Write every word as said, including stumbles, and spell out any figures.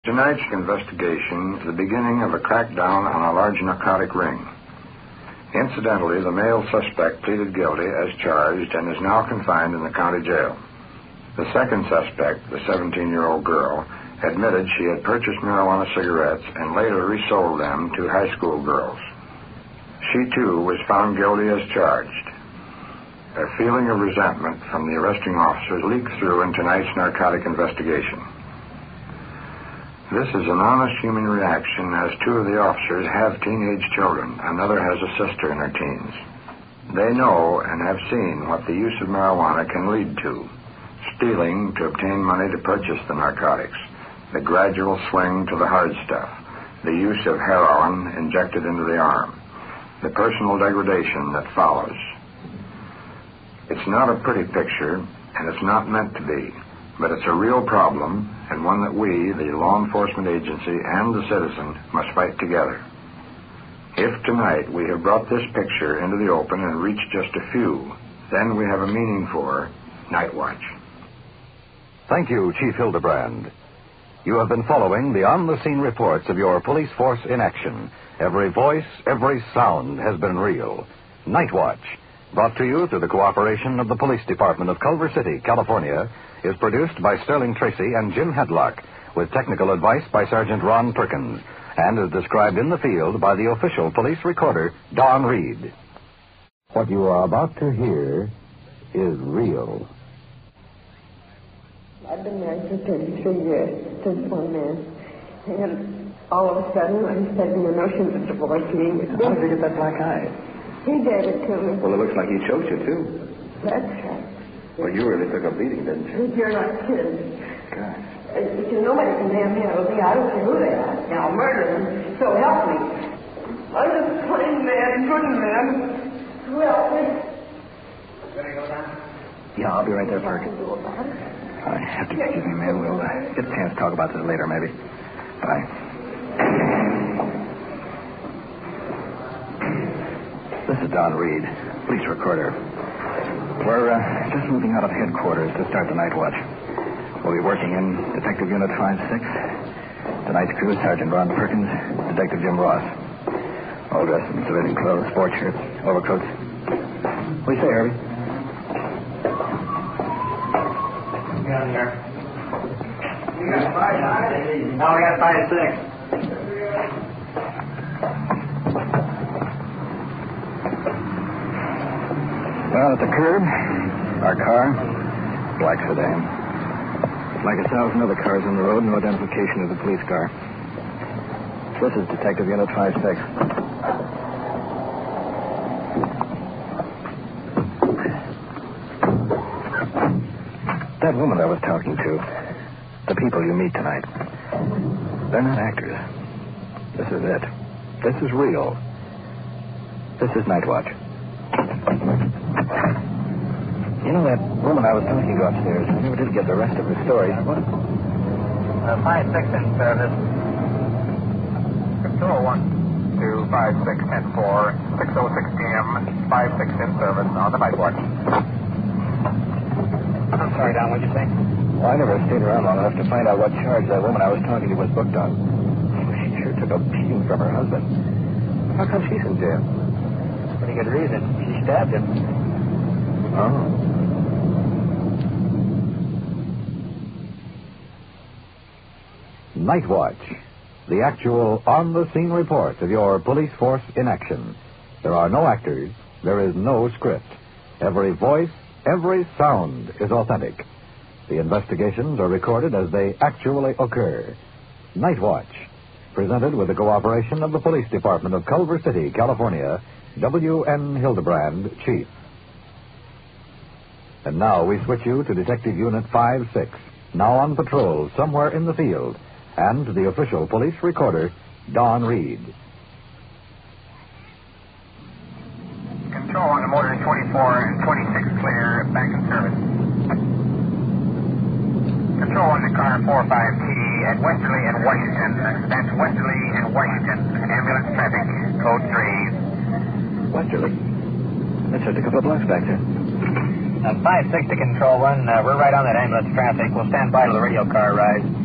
Tonight's investigation is the beginning of a crackdown on a large narcotic ring. Incidentally, the male suspect pleaded guilty as charged and is now confined in the county jail. The second suspect, the seventeen-year-old girl, admitted she had purchased marijuana cigarettes and later resold them to high school girls. She, too, was found guilty as charged. A feeling of resentment from the arresting officers leaked through in tonight's narcotic investigation. This is an honest human reaction, as two of the officers have teenage children. Another has a sister in her teens. They know and have seen what the use of marijuana can lead to. Stealing to obtain money to purchase the narcotics, the gradual swing to the hard stuff, the use of heroin injected into the arm, the personal degradation that follows. It's not a pretty picture, and it's not meant to be, but it's a real problem, and one that we, the law enforcement agency and the citizen, must fight together. If tonight we have brought this picture into the open and reached just a few, then we have a meaning for Night Watch. Thank you, Chief Hildebrand. You have been following the on-the-scene reports of your police force in action. Every voice, every sound has been real. Night Watch, brought to you through the cooperation of the Police Department of Culver City, California, is produced by Sterling Tracy and Jim Hedlock, with technical advice by Sergeant Ron Perkins, and is described in the field by the official police recorder, Don Reed. What you are about to hear is real. I've been married for thirty-three years to this one man. And all of a sudden, I'm having a notion of divorcing me. How did you get that black eye? He gave it to me. Well, it looks like he choked you, too. That's right. Well, you really took a beating, didn't you? You're not kidding. God. Uh, you know, nobody can damn handle me. I don't care who they are. Now, murder them. So help me. I'm just a plain man, good man. Who help me? Ready to go down? Yeah, I'll be right there, Perk. I have to excuse me, man. We'll uh, get a chance to talk about this later, maybe. Bye. This is Don Reed, police recorder. We're uh, just moving out of headquarters to start the night watch. We'll be working in Detective Unit five six. Tonight's crew, Sergeant Ron Perkins, Detective Jim Ross. All dressed in civilian clothes, sport shirts, overcoats. What do you say, Herbie? Get on here. You got five, nine? No, we got five, six. Well, at the curb, our car, black sedan. Like a thousand other cars on the road, no identification of the police car. This is Detective Unit five six. That woman I was talking to, the people you meet tonight, they're not actors. This is it. This is real. This is Night Watch. You know that woman I was talking to upstairs? I never did get the rest of her story. What? Uh, five six in service. Control one two five six ten four six oh six p.m. five six in service on the night watch. I'm sorry, Don. What'd you say? Well, I never stayed around long enough to find out what charge that woman I was talking to was booked on. She sure took a beating from her husband. How come she's in jail? Pretty good reason. She stabbed him. Oh. Night Watch, the actual on-the-scene report of your police force in action. There are no actors. There is no script. Every voice, every sound is authentic. The investigations are recorded as they actually occur. Night Watch, presented with the cooperation of the Police Department of Culver City, California, W N Hildebrand, Chief. And now we switch you to Detective Unit five six, now on patrol somewhere in the field, and to the official police recorder, Don Reed. Control on the motor twenty-four and twenty-six clear, back in service. Control on the car four five T at Westerly and Washington. That's Westerly and Washington. Ambulance traffic, code three. Westerly? That's just a couple of blocks back there. Uh, five six to Control one. Uh, we're right on that ambulance traffic. We'll stand by till the radio car arrives.